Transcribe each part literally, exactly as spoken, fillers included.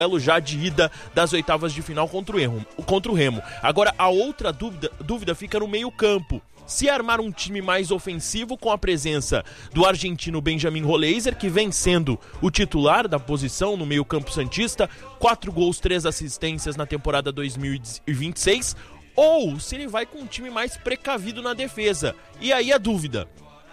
duelo já de ida das oitavas de final contra o, Erro, contra o Remo. Agora, a outra dúvida, dúvida fica no meio-campo. Se armar um time mais ofensivo com a presença do argentino Benjamin Roleiser, que vem sendo o titular da posição no meio-campo santista, quatro gols, três assistências na temporada dois mil e vinte e seis, ou se ele vai com um time mais precavido na defesa. E aí a dúvida,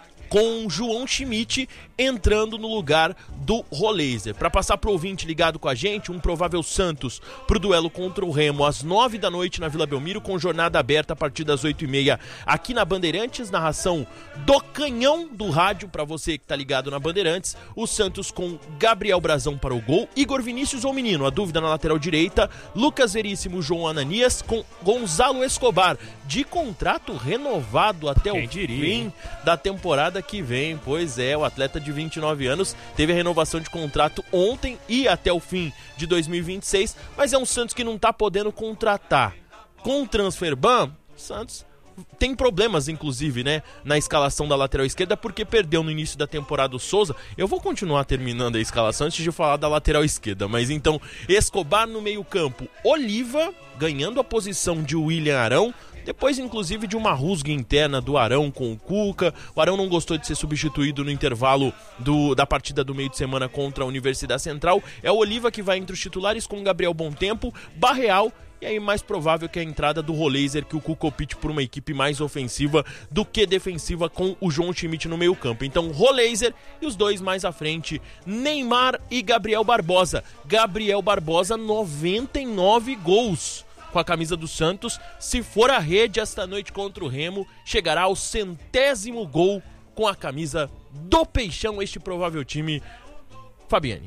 com João Schmidt entrando no lugar do Roleiser. Para passar pro ouvinte ligado com a gente, um provável Santos pro duelo contra o Remo às nove da noite na Vila Belmiro, com jornada aberta a partir das oito e meia aqui na Bandeirantes, narração do canhão do rádio para você que tá ligado na Bandeirantes. O Santos com Gabriel Brazão para o gol, Igor Vinícius ou Menino, a dúvida na lateral direita, Lucas Veríssimo, João Ananias, com Gonzalo Escobar, de contrato renovado até Quem o diria, fim hein? da temporada que vem. Pois é, o atleta de vinte e nove anos teve a renovação de contrato ontem e até o fim de dois mil e vinte e seis, mas é um Santos que não tá podendo contratar. Com o transfer ban, Santos tem problemas, inclusive, né, na escalação da lateral esquerda, porque perdeu no início da temporada o Souza. Eu vou continuar terminando a escalação antes de falar da lateral esquerda, mas então, Escobar no meio campo, Oliva ganhando a posição de William Arão, depois inclusive de uma rusga interna do Arão com o Cuca. O Arão não gostou de ser substituído no intervalo do, da partida do meio de semana contra a Universidade Central. É o Oliva que vai entre os titulares com Gabriel Bontempo, Barreal, e aí mais provável que a entrada do Roleiser, que o Cuca opte por uma equipe mais ofensiva do que defensiva, com o João Schmidt no meio campo. Então Roleiser e os dois mais à frente, Neymar e Gabriel Barbosa. Gabriel Barbosa, noventa e nove gols com a camisa do Santos. Se for a rede esta noite contra o Remo, chegará ao centésimo gol com a camisa do Peixão, este provável time. Fabiane.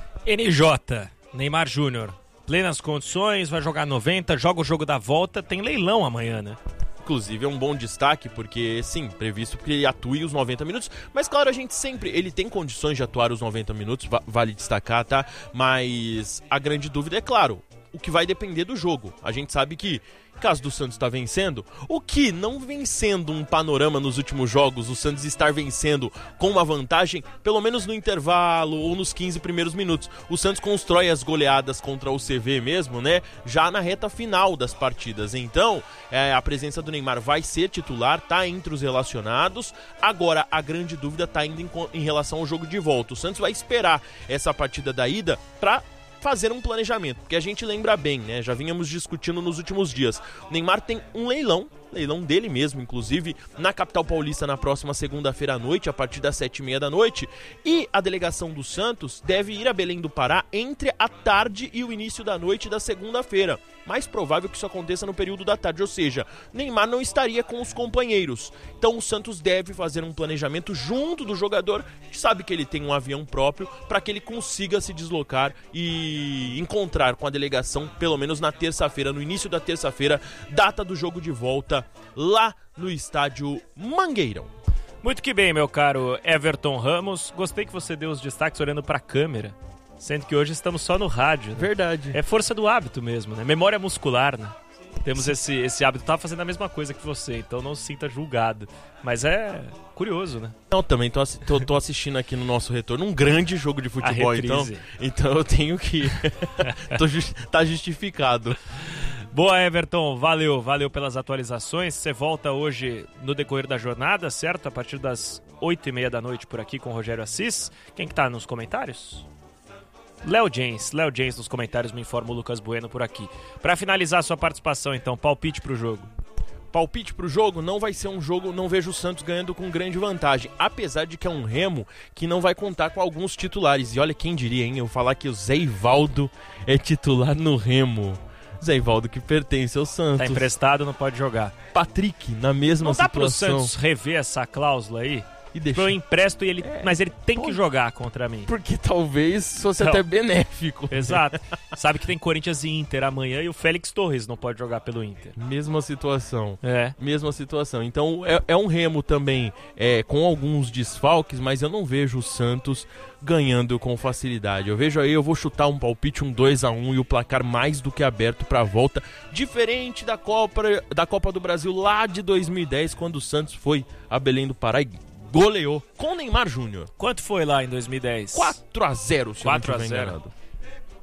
N J, Neymar Júnior, plenas condições, vai jogar noventa, joga o jogo da volta, tem leilão amanhã, né? Inclusive é um bom destaque, porque sim, previsto que ele atue os noventa minutos, mas claro, a gente sempre, ele tem condições de atuar os noventa minutos, vale destacar, tá? Mas a grande dúvida é, claro, o que vai depender do jogo. A gente sabe que, caso do Santos estar vencendo, o que não vem sendo um panorama nos últimos jogos, o Santos estar vencendo com uma vantagem, pelo menos no intervalo ou nos quinze primeiros minutos. O Santos constrói as goleadas contra o C V mesmo, né? Já na reta final das partidas. Então, é, a presença do Neymar vai ser titular, tá entre os relacionados. Agora, a grande dúvida tá indo em, em relação ao jogo de volta. O Santos vai esperar essa partida da ida para fazer um planejamento, porque a gente lembra bem, né? Já vínhamos discutindo nos últimos dias. O Neymar tem um leilão, leilão dele mesmo, inclusive, na capital paulista na próxima segunda-feira à noite, a partir das sete e meia da noite, e a delegação do Santos deve ir a Belém do Pará entre a tarde e o início da noite da segunda-feira. Mais provável que isso aconteça no período da tarde, ou seja, Neymar não estaria com os companheiros. Então o Santos deve fazer um planejamento junto do jogador. A gente sabe que ele tem um avião próprio para que ele consiga se deslocar e encontrar com a delegação, pelo menos na terça-feira, no início da terça-feira, data do jogo de volta lá no estádio Mangueirão. Muito que bem, meu caro Everton Ramos. Gostei que você deu os destaques olhando para a câmera, sendo que hoje estamos só no rádio, né? Verdade. É força do hábito mesmo, né? Memória muscular, né? Temos esse, esse hábito. Tava fazendo a mesma coisa que você, então não se sinta julgado. Mas é curioso, né? Eu também tô, tô, tô assistindo aqui no nosso retorno um grande jogo de futebol, então, então eu tenho que... tô just, tá justificado. Boa, Everton, valeu, valeu pelas atualizações. Você volta hoje no decorrer da jornada, certo? A partir das oito e meia da noite por aqui com o Rogério Assis. Quem que tá nos comentários? Léo James, Léo James nos comentários, me informa o Lucas Bueno por aqui. Para finalizar a sua participação, então, palpite pro jogo. Palpite pro jogo, não vai ser um jogo, não vejo o Santos ganhando com grande vantagem, apesar de que é um Remo que não vai contar com alguns titulares. E olha, quem diria, hein, eu falar que o Zé Ivaldo é titular no Remo. Zé Ivaldo que pertence ao Santos. Tá emprestado, não pode jogar. Patrick, na mesma não situação. Não dá pro Santos rever essa cláusula aí? E deixa... Eu empresto, e ele... É, mas ele tem pô, que jogar contra mim. Porque talvez fosse então, até benéfico. Exato. Sabe que tem Corinthians e Inter amanhã e o Félix Torres não pode jogar pelo Inter. Mesma situação. É. Mesma situação. Então é, é um Remo também é, com alguns desfalques, mas eu não vejo o Santos ganhando com facilidade. Eu vejo aí, eu vou chutar um palpite, um dois a um e o placar mais do que aberto para a volta. Diferente da Copa, da Copa do Brasil lá de dois mil e dez, quando o Santos foi a Belém do Pará e goleou com Neymar Júnior. Quanto foi lá em dois mil e dez? quatro a zero, se quatro eu não a zero. enganado.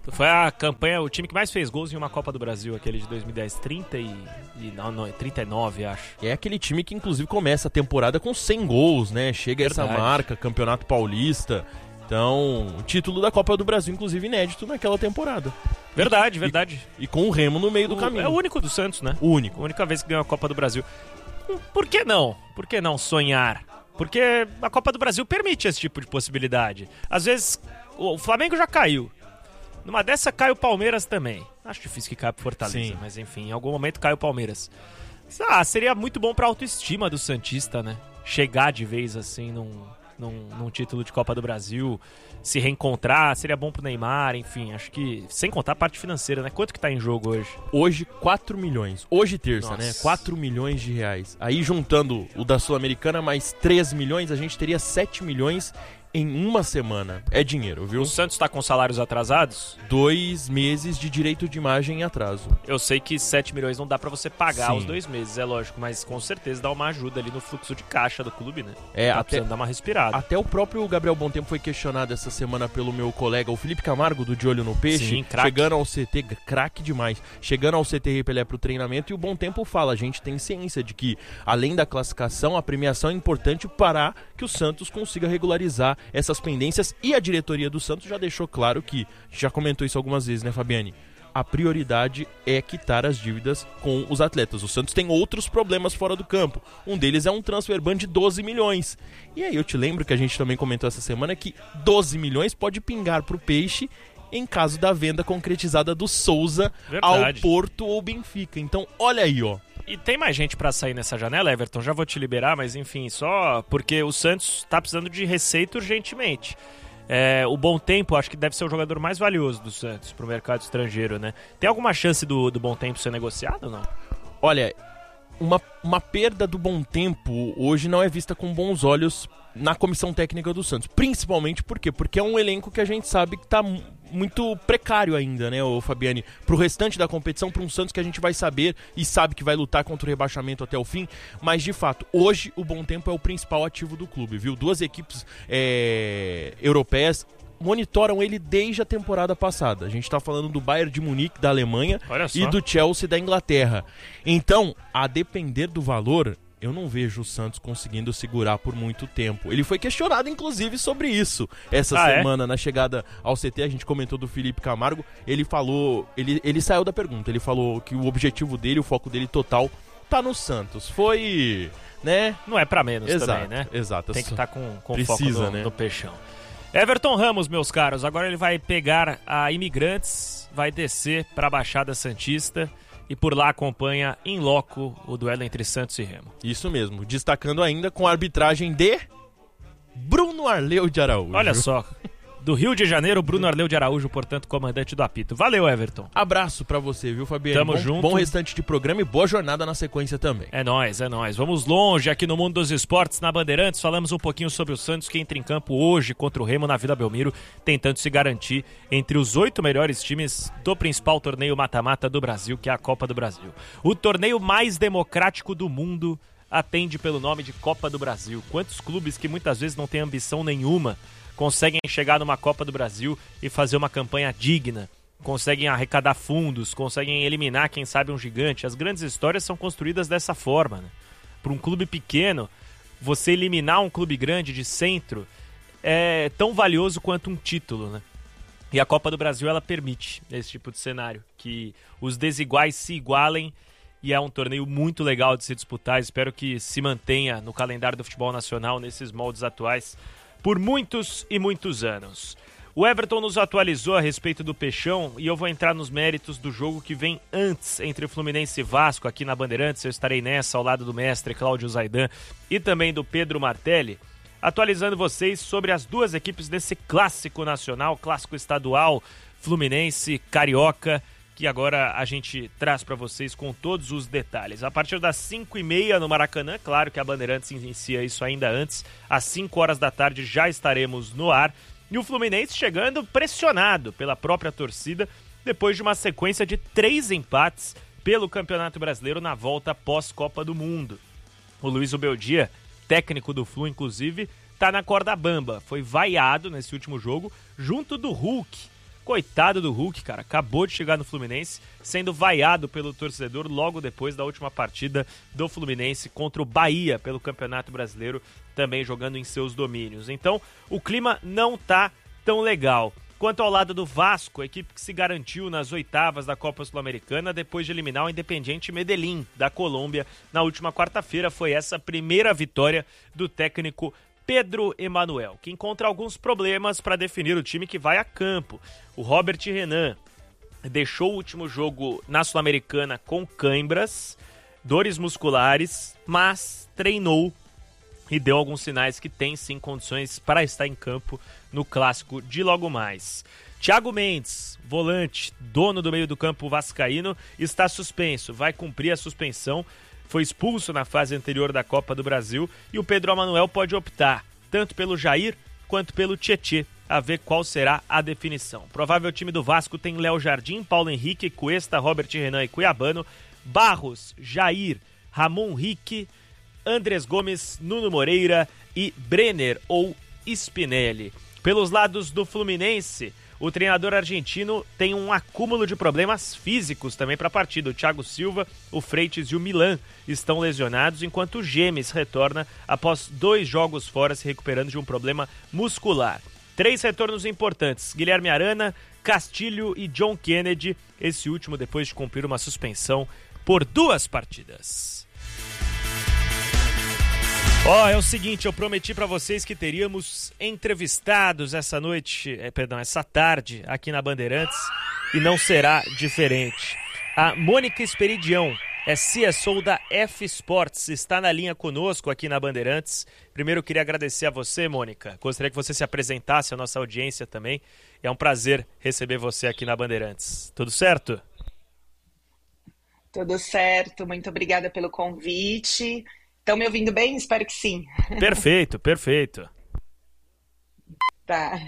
Foi a campanha, o time que mais fez gols em uma Copa do Brasil, aquele de dois mil e dez, trinta e, e não, não, trinta e nove, acho. É aquele time que inclusive começa a temporada com cem gols, né? Chega a essa marca, Campeonato Paulista. Então, o título da Copa do Brasil, inclusive inédito naquela temporada. Verdade, e, verdade. E, e com o Remo no meio do o, caminho. É o único do Santos, né? O único. A única vez que ganhou a Copa do Brasil. Por que não? Por que não sonhar? Porque a Copa do Brasil permite esse tipo de possibilidade. Às vezes, o Flamengo já caiu. Numa dessa cai o Palmeiras também. Acho difícil que caia pro Fortaleza, Sim. mas enfim, em algum momento cai o Palmeiras. Ah, seria muito bom pra autoestima do Santista, né? Chegar de vez assim num, num, num título de Copa do Brasil, se reencontrar, seria bom pro Neymar, enfim, acho que, sem contar a parte financeira, né? Quanto que tá em jogo hoje? Hoje, quatro milhões. Hoje, terça, Nossa. né? quatro milhões de reais. Aí, juntando o da Sul-Americana, mais três milhões, a gente teria sete milhões em uma semana. É dinheiro, viu? O Santos tá com salários atrasados? Dois meses de direito de imagem em atraso. Eu sei que sete milhões não dá pra você pagar Sim. os dois meses, é lógico, mas com certeza dá uma ajuda ali no fluxo de caixa do clube, né? É, tá até, precisando dar uma respirada. Até o próprio Gabriel Bontempo foi questionado essa semana pelo meu colega, o Felipe Camargo, do De Olho no Peixe. Sim, craque. Chegando ao C T, craque demais. Chegando ao C T Pelé pro treinamento, e o Bontempo fala, a gente tem ciência de que, além da classificação, a premiação é importante para que o Santos consiga regularizar essas pendências. E a diretoria do Santos já deixou claro que, já comentou isso algumas vezes, né, Fabiane? A prioridade é quitar as dívidas com os atletas. O Santos tem outros problemas fora do campo. Um deles é um transfer ban de doze milhões. E aí eu te lembro que a gente também comentou essa semana que doze milhões pode pingar pro Peixe em caso da venda concretizada do Souza Verdade. ao Porto ou Benfica. Então, olha aí, ó. E tem mais gente pra sair nessa janela, Everton? Já vou te liberar, mas enfim, só porque o Santos tá precisando de receita urgentemente. É, o Bontempo, acho que deve ser o jogador mais valioso do Santos pro mercado estrangeiro, né? Tem alguma chance do, do Bontempo ser negociado ou não? Olha, uma, uma perda do Bontempo hoje não é vista com bons olhos na comissão técnica do Santos. Principalmente por quê? Porque é um elenco que a gente sabe que tá muito precário ainda, né, ô Fabiane? Pro restante da competição, para um Santos que a gente vai saber e sabe que vai lutar contra o rebaixamento até o fim. Mas, de fato, hoje o Bontempo é o principal ativo do clube, viu? Duas equipes é, europeias monitoram ele desde a temporada passada. A gente está falando do Bayern de Munique, da Alemanha, e do Chelsea, da Inglaterra. Então, a depender do valor, eu não vejo o Santos conseguindo segurar por muito tempo. Ele foi questionado, inclusive, sobre isso essa ah, semana, é? na chegada ao C T. A gente comentou do Felipe Camargo. Ele falou, ele, ele saiu da pergunta. Ele falou que o objetivo dele, o foco dele total, tá no Santos. Foi, né? Não é pra menos exato, também, né? Exato. Tem que estar tá com, com Precisa, foco no, né? no peixão. Everton Ramos, meus caros, agora ele vai pegar a Imigrantes, vai descer pra Baixada Santista e por lá acompanha em loco o duelo entre Santos e Remo. Isso mesmo, destacando ainda com a arbitragem de Bruno Arleu de Araújo. Olha só, do Rio de Janeiro, Bruno Arleu de Araújo, portanto, comandante do apito. Valeu, Everton. Abraço pra você, viu, Fabiano? Tamo bom, junto. Bom restante de programa e boa jornada na sequência também. É nóis, é nóis. Vamos longe aqui no mundo dos esportes, na Bandeirantes. Falamos um pouquinho sobre o Santos, que entra em campo hoje contra o Remo na Vila Belmiro, tentando se garantir entre os oito melhores times do principal torneio mata-mata do Brasil, que é a Copa do Brasil. O torneio mais democrático do mundo atende pelo nome de Copa do Brasil. Quantos clubes que muitas vezes não têm ambição nenhuma conseguem chegar numa Copa do Brasil e fazer uma campanha digna, conseguem arrecadar fundos, conseguem eliminar, quem sabe, um gigante. As grandes histórias são construídas dessa forma, né? Para um clube pequeno, você eliminar um clube grande de centro é tão valioso quanto um título, né? E a Copa do Brasil, ela permite esse tipo de cenário, que os desiguais se igualem, e é um torneio muito legal de se disputar. Espero que se mantenha no calendário do futebol nacional nesses moldes atuais por muitos e muitos anos. O Everton nos atualizou a respeito do Peixão e eu vou entrar nos méritos do jogo que vem antes entre Fluminense e Vasco aqui na Bandeirantes. Eu estarei nessa ao lado do mestre Cláudio Zaidan e também do Pedro Martelli, atualizando vocês sobre as duas equipes desse clássico nacional, clássico estadual, Fluminense, Carioca, que agora a gente traz para vocês com todos os detalhes. A partir das cinco e meia no Maracanã, claro que a Bandeirantes inicia isso ainda antes, às cinco horas da tarde já estaremos no ar. E o Fluminense chegando pressionado pela própria torcida, depois de uma sequência de três empates pelo Campeonato Brasileiro na volta pós-Copa do Mundo. O Luiz Ubeldia, técnico do Flu, inclusive, tá na corda bamba. Foi vaiado nesse último jogo, junto do Hulk, coitado do Hulk, cara, acabou de chegar no Fluminense, sendo vaiado pelo torcedor logo depois da última partida do Fluminense contra o Bahia pelo Campeonato Brasileiro, também jogando em seus domínios. Então, o clima não tá tão legal. Quanto ao lado do Vasco, a equipe que se garantiu nas oitavas da Copa Sul-Americana depois de eliminar o Independiente Medellín, da Colômbia, na última quarta-feira, foi essa primeira vitória do técnico Pedro Emanuel, que encontra alguns problemas para definir o time que vai a campo. O Robert Renan deixou o último jogo na Sul-Americana com cãibras, dores musculares, mas treinou e deu alguns sinais que tem sim condições para estar em campo no clássico de logo mais. Thiago Mendes, volante, dono do meio do campo vascaíno, está suspenso, vai cumprir a suspensão, foi expulso na fase anterior da Copa do Brasil e o Pedro Emanuel pode optar tanto pelo Jair quanto pelo Tietê, a ver qual será a definição. O provável time do Vasco tem Léo Jardim, Paulo Henrique, Cuesta, Robert Renan e Cuiabano, Barros, Jair, Ramon Rique, Andrés Gomes, Nuno Moreira e Brenner ou Spinelli. Pelos lados do Fluminense, o treinador argentino tem um acúmulo de problemas físicos também para a partida. O Thiago Silva, o Freitas e o Milan estão lesionados, enquanto o Gemes retorna após dois jogos fora, se recuperando de um problema muscular. Três retornos importantes: Guilherme Arana, Castilho e John Kennedy, esse último depois de cumprir uma suspensão por duas partidas. Ó, oh, é o seguinte, eu prometi pra vocês que teríamos entrevistados essa noite, é, perdão, essa tarde aqui na Bandeirantes, e não será diferente. A Mônica Esperidião é C S O da F Sports, está na linha conosco aqui na Bandeirantes. Primeiro eu queria agradecer a você, Mônica, gostaria que você se apresentasse à nossa audiência também. É um prazer receber você aqui na Bandeirantes. Tudo certo? Tudo certo, muito obrigada pelo convite. Estão me ouvindo bem? Espero que sim. Perfeito, perfeito. Tá.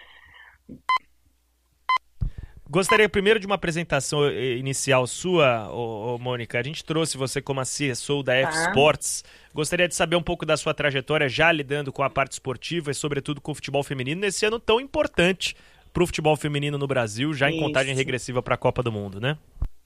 Gostaria primeiro de uma apresentação inicial sua, ô, ô, Mônica. A gente trouxe você como a C S O da F Tá. Sports. Gostaria de saber um pouco da sua trajetória já lidando com a parte esportiva e sobretudo com o futebol feminino nesse ano tão importante para o futebol feminino no Brasil, já em Isso. contagem regressiva para a Copa do Mundo, né?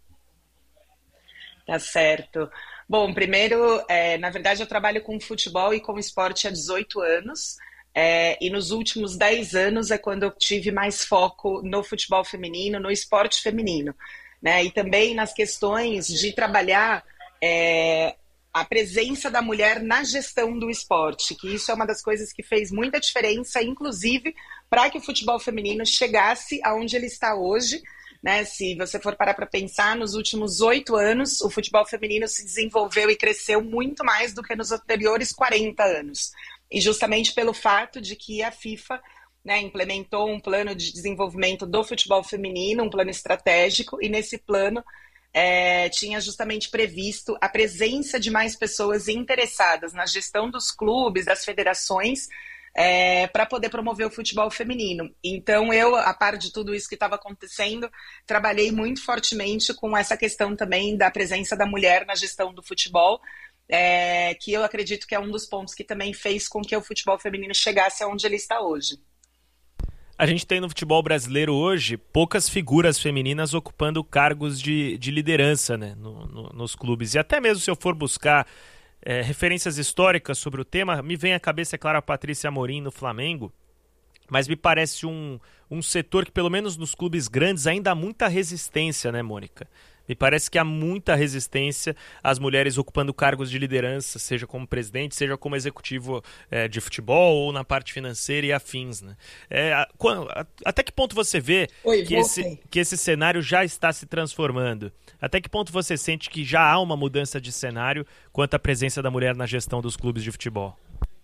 Tá certo. Bom, primeiro, é, na verdade eu trabalho com futebol e com esporte há dezoito anos, é, e nos últimos dez anos é quando eu tive mais foco no futebol feminino, no esporte feminino, né? E também nas questões de trabalhar é, a presença da mulher na gestão do esporte, que isso é uma das coisas que fez muita diferença, inclusive para que o futebol feminino chegasse aonde ele está hoje. Né, se você for parar para pensar, nos últimos oito anos, o futebol feminino se desenvolveu e cresceu muito mais do que nos anteriores quarenta anos. E justamente pelo fato de que a FIFA, né, implementou um plano de desenvolvimento do futebol feminino, um plano estratégico, e nesse plano é, tinha justamente previsto a presença de mais pessoas interessadas na gestão dos clubes, das federações, É, para poder promover o futebol feminino. Então eu, a par de tudo isso que estava acontecendo, trabalhei muito fortemente com essa questão também da presença da mulher na gestão do futebol, é, que eu acredito que é um dos pontos que também fez com que o futebol feminino chegasse aonde ele está hoje. A gente tem no futebol brasileiro hoje poucas figuras femininas ocupando cargos de, de liderança, né, no, no, nos clubes. E até mesmo se eu for buscar É, referências históricas sobre o tema, me vem à cabeça, é claro, a Patrícia Amorim no Flamengo, mas me parece um, um setor que, pelo menos nos clubes grandes, ainda há muita resistência, né, Mônica? Me parece que há muita resistência às mulheres ocupando cargos de liderança, seja como presidente, seja como executivo é, de futebol ou na parte financeira e afins, né? É, a, a, até que ponto você vê Oi, que, esse, que esse cenário já está se transformando? Até que ponto você sente que já há uma mudança de cenário quanto à presença da mulher na gestão dos clubes de futebol?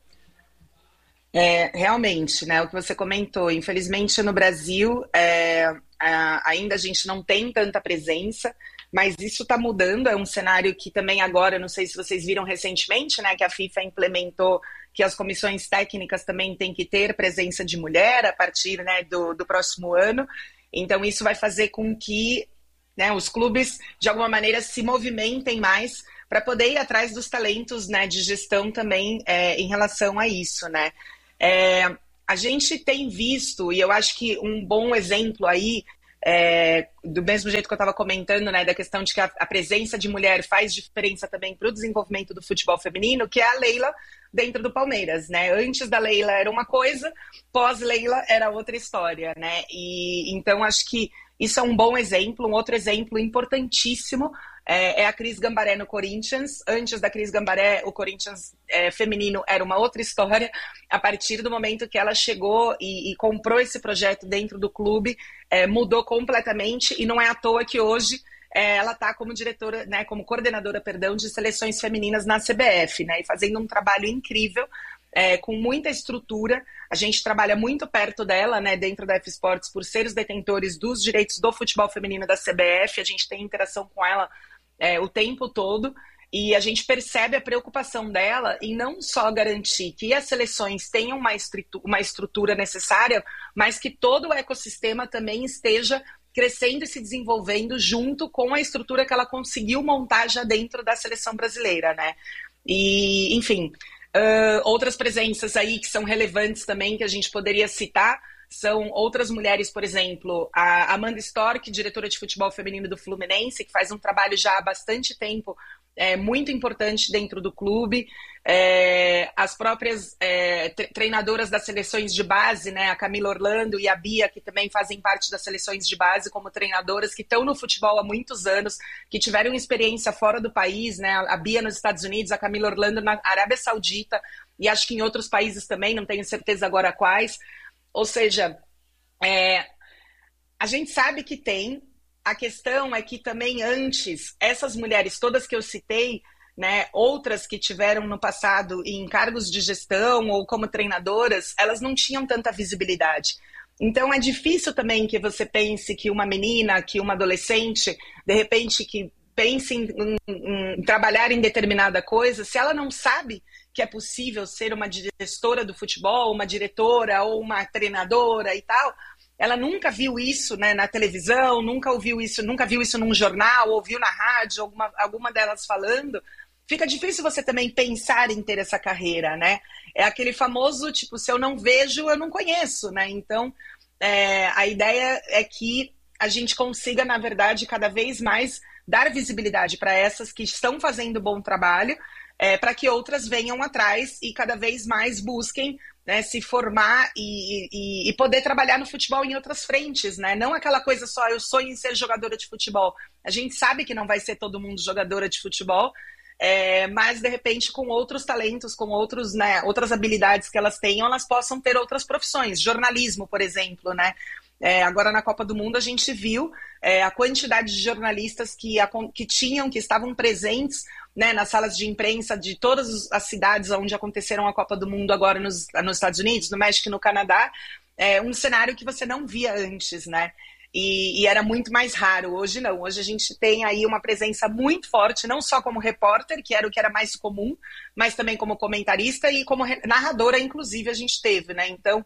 É, realmente, né, o que você comentou, infelizmente no Brasil é, a, ainda a gente não tem tanta presença, mas isso está mudando, é um cenário que também agora, não sei se vocês viram recentemente, né, que a FIFA implementou que as comissões técnicas também têm que ter presença de mulher a partir, né, do, do próximo ano, então isso vai fazer com que, né, os clubes de alguma maneira se movimentem mais para poder ir atrás dos talentos, né, de gestão também é, em relação a isso, né. É, a gente tem visto, e eu acho que um bom exemplo aí, é, do mesmo jeito que eu estava comentando, né, da questão de que a, a presença de mulher faz diferença também para o desenvolvimento do futebol feminino, que é a Leila dentro do Palmeiras, né? Antes da Leila era uma coisa, pós-Leila era outra história, né? E então acho que isso é um bom exemplo. Um outro exemplo importantíssimo é, é a Cris Gambaré no Corinthians. Antes da Cris Gambaré, o Corinthians é, feminino era uma outra história. A partir do momento que ela chegou e, e comprou esse projeto dentro do clube, é, mudou completamente, e não é à toa que hoje é, ela está como diretora, né, como coordenadora, perdão, de seleções femininas na C B F, né, e fazendo um trabalho incrível. É, com muita estrutura. A gente trabalha muito perto dela, né, dentro da F Sports, por ser os detentores dos direitos do futebol feminino da C B F. A gente tem interação com ela é, o tempo todo, e a gente percebe a preocupação dela em não só garantir que as seleções tenham uma, estrutura, uma estrutura necessária, mas que todo o ecossistema também esteja crescendo e se desenvolvendo junto com a estrutura que ela conseguiu montar já dentro da seleção brasileira, né? E, enfim... Uh, outras presenças aí que são relevantes também, que a gente poderia citar, são outras mulheres, por exemplo, a Amanda Stork, diretora de futebol feminino do Fluminense, que faz um trabalho já há bastante tempo é, muito importante dentro do clube. É, as próprias é, treinadoras das seleções de base, né, a Camila Orlando e a Bia, que também fazem parte das seleções de base como treinadoras, que estão no futebol há muitos anos, que tiveram experiência fora do país, né, a Bia nos Estados Unidos, a Camila Orlando na Arábia Saudita, e acho que em outros países também, não tenho certeza agora quais. Ou seja, é, a gente sabe que tem, a questão é que também antes, essas mulheres todas que eu citei, né, outras que tiveram no passado em cargos de gestão ou como treinadoras, elas não tinham tanta visibilidade. Então é difícil também que você pense que uma menina, que uma adolescente, de repente que pense em, em, em trabalhar em determinada coisa, se ela não sabe que é possível ser uma gestora do futebol, uma diretora ou uma treinadora e tal, ela nunca viu isso, né, na televisão, nunca ouviu isso, nunca viu isso num jornal, ouviu na rádio, alguma, alguma delas falando, fica difícil você também pensar em ter essa carreira, né? É aquele famoso, tipo, se eu não vejo, eu não conheço, né? Então, é, a ideia é que a gente consiga, na verdade, cada vez mais dar visibilidade para essas que estão fazendo bom trabalho, É, para que outras venham atrás e cada vez mais busquem, né, se formar e, e, e poder trabalhar no futebol em outras frentes, né? Não aquela coisa só, eu sonho em ser jogadora de futebol. A gente sabe que não vai ser todo mundo jogadora de futebol, é, mas de repente com outros talentos, com outros, né, outras habilidades que elas tenham, elas possam ter outras profissões. Jornalismo, por exemplo, né? É, agora na Copa do Mundo a gente viu é, a quantidade de jornalistas que, a, que tinham, que estavam presentes, né, nas salas de imprensa de todas as cidades onde aconteceram a Copa do Mundo agora nos, nos Estados Unidos, no México e no Canadá, é um cenário que você não via antes, né? E, e era muito mais raro. Hoje não, hoje a gente tem aí uma presença muito forte, não só como repórter, que era o que era mais comum, mas também como comentarista e como narradora, inclusive, a gente teve, né? Então,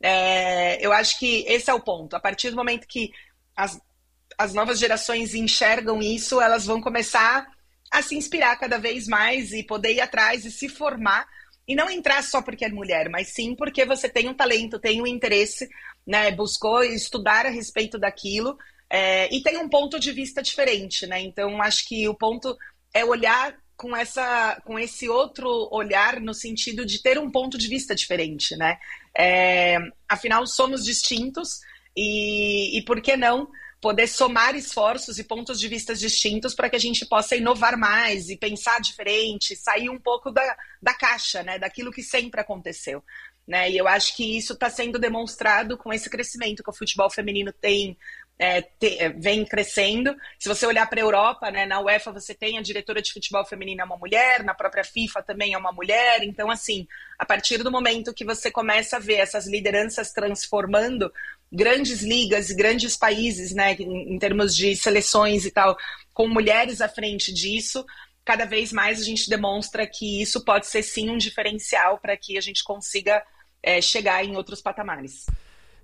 É, eu acho que esse é o ponto. A partir do momento que as, as novas gerações enxergam isso, elas vão começar a se inspirar cada vez mais e poder ir atrás e se formar, e não entrar só porque é mulher, mas sim porque você tem um talento, tem um interesse, né, buscou estudar a respeito daquilo, é, e tem um ponto de vista diferente, né? Então acho que o ponto é olhar com, essa, com esse outro olhar no sentido de ter um ponto de vista diferente, né? É, afinal, somos distintos e, e por que não poder somar esforços e pontos de vista distintos para que a gente possa inovar mais e pensar diferente, sair um pouco da, da caixa, né? Daquilo que sempre aconteceu, né? E eu acho que isso está sendo demonstrado com esse crescimento que o futebol feminino tem, É, te, vem crescendo. Se você olhar para a Europa, né, na UEFA você tem a diretora de futebol feminino é uma mulher, na própria FIFA também é uma mulher. Então, assim, a partir do momento que você começa a ver essas lideranças transformando grandes ligas e grandes países, né, em, em termos de seleções e tal, com mulheres à frente disso, cada vez mais a gente demonstra que isso pode ser sim um diferencial para que a gente consiga é, chegar em outros patamares.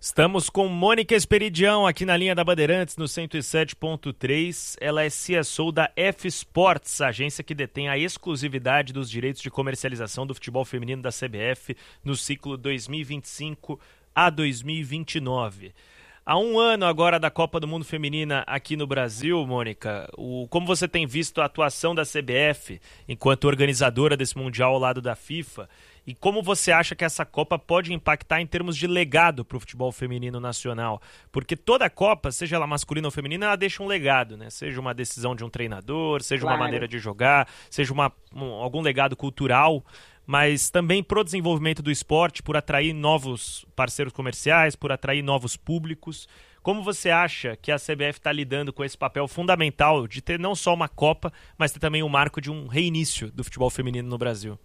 Estamos com Mônica Esperidião aqui na linha da Bandeirantes, no cento e sete ponto três. Ela é C S O da F-Sports, agência que detém a exclusividade dos direitos de comercialização do futebol feminino da C B F no ciclo dois mil e vinte e cinco a dois mil e vinte e nove. Há um ano agora da Copa do Mundo Feminina aqui no Brasil, Mônica, o, como você tem visto a atuação da C B F enquanto organizadora desse Mundial ao lado da FIFA, e como você acha que essa Copa pode impactar em termos de legado para o futebol feminino nacional? Porque toda Copa, seja ela masculina ou feminina, ela deixa um legado, né? Seja uma decisão de um treinador, seja claro. Uma maneira de jogar, seja uma, um, algum legado cultural, mas também para o desenvolvimento do esporte, por atrair novos parceiros comerciais, por atrair novos públicos. Como você acha que a C B F está lidando com esse papel fundamental de ter não só uma Copa, mas ter também o marco de um reinício do futebol feminino no Brasil?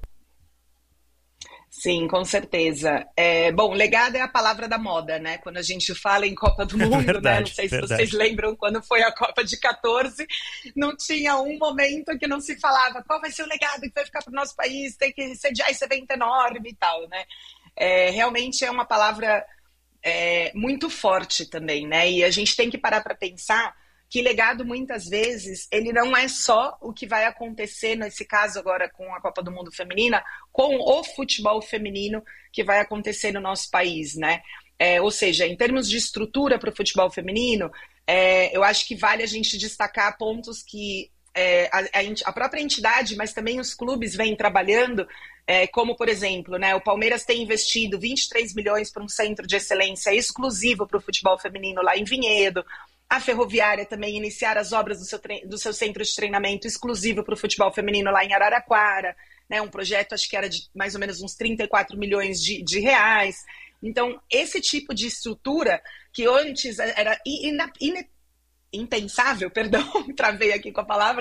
Sim, com certeza. É, bom, legado é a palavra da moda, né? Quando a gente fala em Copa do Mundo, verdade, né? Não sei se verdade. Vocês lembram quando foi a Copa de quatorze, não tinha um momento que não se falava qual vai ser o legado que vai ficar para o nosso país, tem que sediar esse evento enorme e tal, né? É, realmente é uma palavra é, muito forte também, né? E a gente tem que parar para pensar que legado, muitas vezes, ele não é só o que vai acontecer, nesse caso agora com a Copa do Mundo Feminina, com o futebol feminino que vai acontecer no nosso país, né? É, ou seja, em termos de estrutura para o futebol feminino, é, eu acho que vale a gente destacar pontos que é, a, a própria entidade, mas também os clubes vêm trabalhando, é, como, por exemplo, né, o Palmeiras tem investido vinte e três milhões para um centro de excelência exclusivo para o futebol feminino lá em Vinhedo. A Ferroviária também iniciar as obras do seu, do seu centro de treinamento exclusivo para o futebol feminino lá em Araraquara, né? Um projeto, acho que era de mais ou menos uns trinta e quatro milhões de, de reais. Então, esse tipo de estrutura que antes era ina, ina, impensável, perdão, travei aqui com a palavra,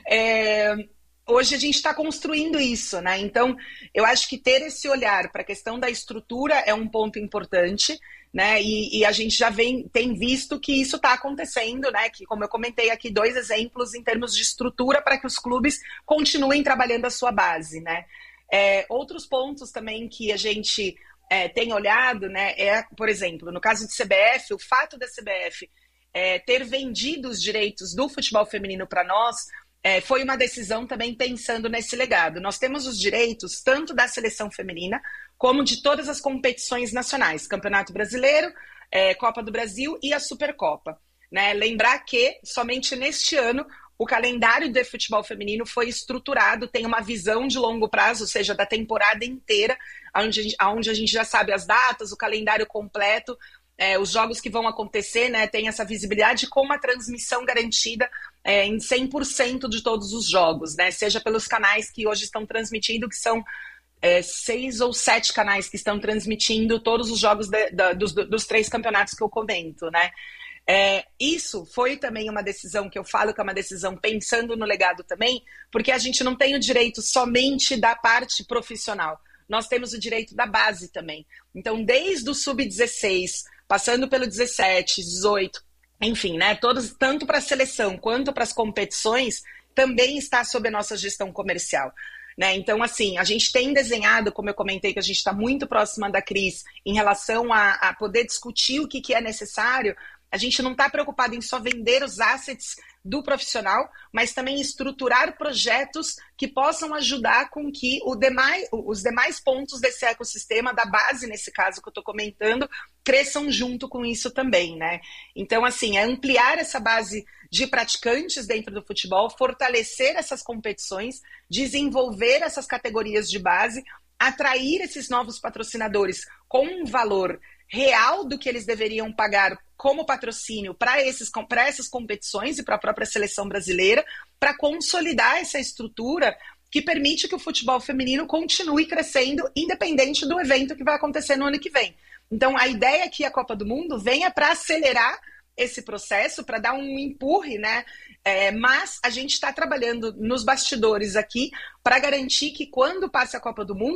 é, hoje a gente está construindo isso, né? Então, eu acho que ter esse olhar para a questão da estrutura é um ponto importante, né? E, e a gente já vem, tem visto que isso está acontecendo, né? Que, como eu comentei aqui, dois exemplos em termos de estrutura para que os clubes continuem trabalhando a sua base, né? É, outros pontos também que a gente é, tem olhado, né? É, por exemplo, no caso de C B F, o fato da C B F é, ter vendido os direitos do futebol feminino para nós, É, foi uma decisão também pensando nesse legado. Nós temos os direitos tanto da seleção feminina como de todas as competições nacionais, Campeonato Brasileiro, é, Copa do Brasil e a Supercopa, né? Lembrar que somente neste ano o calendário de futebol feminino foi estruturado, tem uma visão de longo prazo, ou seja, da temporada inteira, onde a gente, onde a gente já sabe as datas, o calendário completo, É, os jogos que vão acontecer, né, tem essa visibilidade com uma transmissão garantida é, em cem por cento de todos os jogos, né, seja pelos canais que hoje estão transmitindo, que são é, seis ou sete canais que estão transmitindo todos os jogos de, de, dos, dos três campeonatos que eu comento, né. É, isso foi também uma decisão que eu falo que é uma decisão pensando no legado também, porque a gente não tem o direito somente da parte profissional, nós temos o direito da base também. Então, desde o sub dezesseis, passando pelo dezessete, dezoito, enfim, né, todos, tanto para a seleção quanto para as competições, também está sob a nossa gestão comercial, né? Então, assim, a gente tem desenhado, como eu comentei, que a gente está muito próxima da Cris em relação a, a poder discutir o que, que é necessário. A gente não está preocupado em só vender os assets do profissional, mas também estruturar projetos que possam ajudar com que o demais, os demais pontos desse ecossistema, da base, nesse caso que eu estou comentando, cresçam junto com isso também, né? Então, assim, é ampliar essa base de praticantes dentro do futebol, fortalecer essas competições, desenvolver essas categorias de base, atrair esses novos patrocinadores com um valor real do que eles deveriam pagar como patrocínio para esses, para essas competições e para a própria seleção brasileira, para consolidar essa estrutura que permite que o futebol feminino continue crescendo, independente do evento que vai acontecer no ano que vem. Então, a ideia é que a Copa do Mundo venha para acelerar esse processo, para dar um empurre, né? É, mas a gente está trabalhando nos bastidores aqui para garantir que quando passe a Copa do Mundo,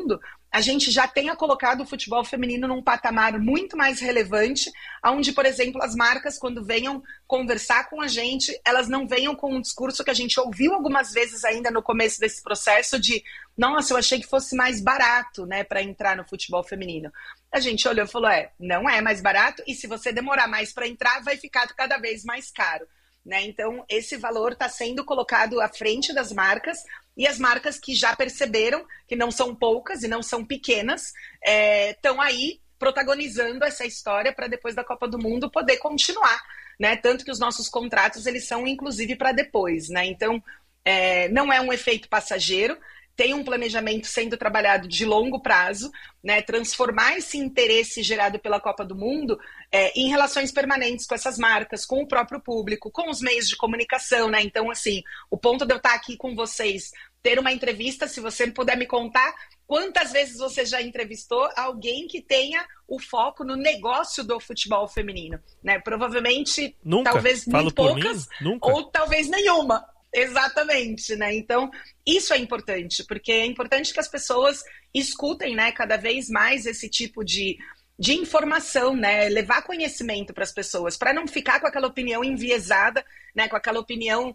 a gente já tenha colocado o futebol feminino num patamar muito mais relevante, onde, por exemplo, as marcas, quando venham conversar com a gente, elas não venham com um discurso que a gente ouviu algumas vezes ainda no começo desse processo de, nossa, eu achei que fosse mais barato, né, para entrar no futebol feminino. A gente olhou e falou, é, não é mais barato, e se você demorar mais para entrar, vai ficar cada vez mais caro. Né? Então, esse valor está sendo colocado à frente das marcas, e as marcas que já perceberam, que não são poucas e não são pequenas, estão é, aí protagonizando essa história para depois da Copa do Mundo poder continuar. Né? Tanto que os nossos contratos eles são inclusive para depois. Né? Então, é, não é um efeito passageiro, tem um planejamento sendo trabalhado de longo prazo, né, transformar esse interesse gerado pela Copa do Mundo é, em relações permanentes com essas marcas, com o próprio público, com os meios de comunicação, né? Então, assim, o ponto de eu estar aqui com vocês, ter uma entrevista, se você puder me contar quantas vezes você já entrevistou alguém que tenha o foco no negócio do futebol feminino, né? Provavelmente, Nunca. talvez Falo muito por poucas, mim? Nunca. Ou talvez nenhuma. Exatamente, né? Então, isso é importante, porque é importante que as pessoas escutem, né, cada vez mais esse tipo de, de informação, né? Levar conhecimento para as pessoas, para não ficar com aquela opinião enviesada, né? Com aquela opinião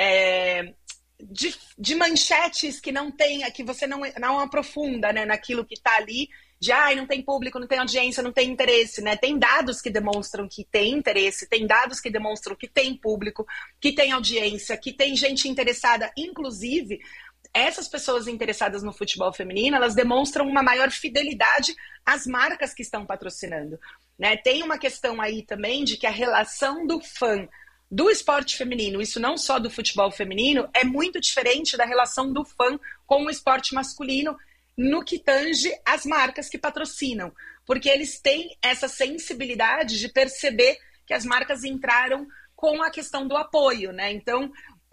é, de, de manchetes que não tem, que você não, não aprofunda, né, naquilo que está ali. De, ai, não tem público, não tem audiência, não tem interesse, né? Tem dados que demonstram que tem interesse, tem dados que demonstram que tem público, que tem audiência, que tem gente interessada. Inclusive, essas pessoas interessadas no futebol feminino, elas demonstram uma maior fidelidade às marcas que estão patrocinando, né? Tem uma questão aí também de que a relação do fã do esporte feminino, isso não só do futebol feminino, é muito diferente da relação do fã com o esporte masculino, no que tange as marcas que patrocinam, porque eles têm essa sensibilidade de perceber que as marcas entraram com a questão do apoio, né? Então,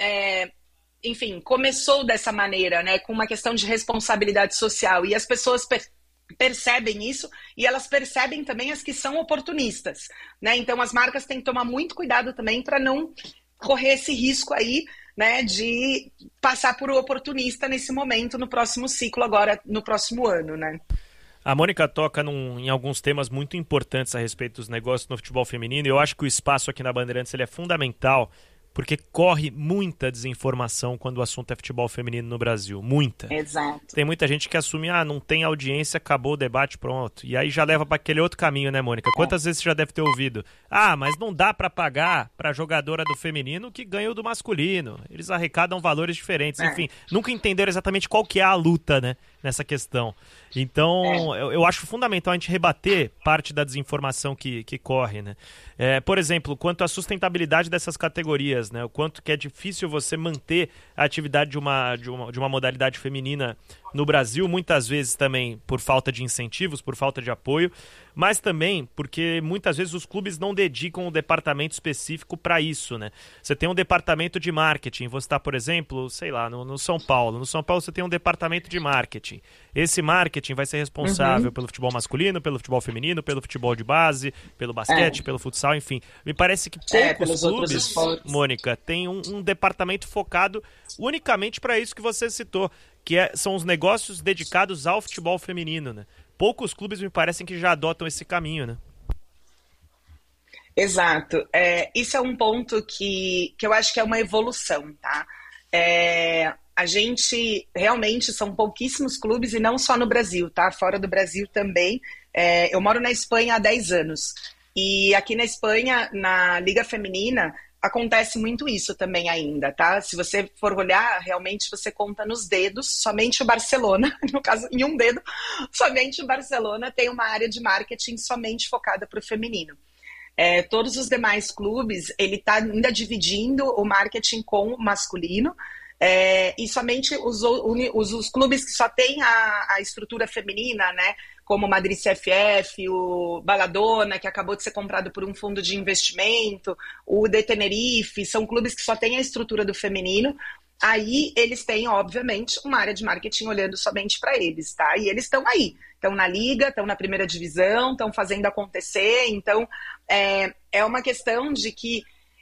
é, enfim, começou dessa maneira, né? Com uma questão de responsabilidade social, e as pessoas per- percebem isso, e elas percebem também as que são oportunistas, né? Então, as marcas têm que tomar muito cuidado também para não correr esse risco aí, né, de passar por oportunista nesse momento, no próximo ciclo, agora no próximo ano, né? A Mônica toca num, em alguns temas muito importantes a respeito dos negócios no futebol feminino, e eu acho que o espaço aqui na Bandeirantes ele é fundamental, porque corre muita desinformação quando o assunto é futebol feminino no Brasil, muita. Exato. Tem muita gente que assume, ah, não tem audiência, acabou o debate, pronto. E aí já leva para aquele outro caminho, né, Mônica? Quantas é. vezes você já deve ter ouvido? Ah, mas não dá para pagar para a jogadora do feminino que ganha o do masculino. Eles arrecadam valores diferentes. É. Enfim, nunca entenderam exatamente qual que é a luta, né, nessa questão. Então, é. eu, eu acho fundamental a gente rebater parte da desinformação que, que corre, né? É, por exemplo, quanto à sustentabilidade dessas categorias, né? O quanto que é difícil você manter a atividade de uma, de uma, de uma modalidade feminina no Brasil, muitas vezes também por falta de incentivos, por falta de apoio, mas também porque muitas vezes os clubes não dedicam um departamento específico para isso, né? Você tem um departamento de marketing, você está, por exemplo, sei lá, no, no São Paulo. No São Paulo você tem um departamento de marketing. Esse marketing vai ser responsável uhum. pelo futebol masculino, pelo futebol feminino, pelo futebol de base, pelo basquete, é. pelo futsal, enfim. Me parece que poucos é, clubes, Mônica, tem um, um departamento focado unicamente para isso que você citou, que é, são os negócios dedicados ao futebol feminino, né? Poucos clubes me parecem que já adotam esse caminho, né? Exato. É, isso é um ponto que, que eu acho que é uma evolução, tá? É, a gente, realmente, são pouquíssimos clubes, e não só no Brasil, tá? Fora do Brasil também. É, eu moro na Espanha há dez anos. E aqui na Espanha, na Liga Feminina, acontece muito isso também ainda, tá? Se você for olhar, realmente você conta nos dedos, somente o Barcelona, no caso, em um dedo, somente o Barcelona tem uma área de marketing somente focada para o feminino. É, todos os demais clubes, ele está ainda dividindo o marketing com o masculino, é, e somente os, os, os clubes que só têm a, a estrutura feminina, né, como o Madrid C F F, o Baladona, que acabou de ser comprado por um fundo de investimento, o de Tenerife, são clubes que só têm a estrutura do feminino. Aí eles têm, obviamente, uma área de marketing olhando somente para eles, tá? E eles estão aí, estão na liga, estão na primeira divisão, estão fazendo acontecer. Então, é, é uma questão de que